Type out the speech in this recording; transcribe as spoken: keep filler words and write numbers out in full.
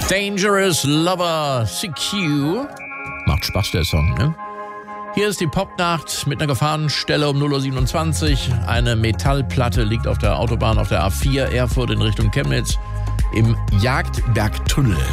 Dangerous Lover, C Q. Macht Spaß, der Song, ne? Hier ist die Popnacht mit einer Gefahrenstelle um null Uhr siebenundzwanzig. Eine Metallplatte liegt auf der Autobahn auf der A vier Erfurt in Richtung Chemnitz im Jagdbergtunnel.